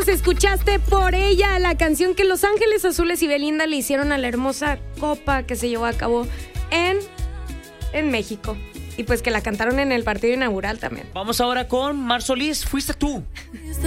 regresamos. Escuchaste Por Ella, la canción que Los Ángeles Azules y Belinda le hicieron a la hermosa copa que se llevó a cabo en México. Y pues que la cantaron en el partido inaugural también. Vamos ahora con Mar Solís, Fuiste Tú.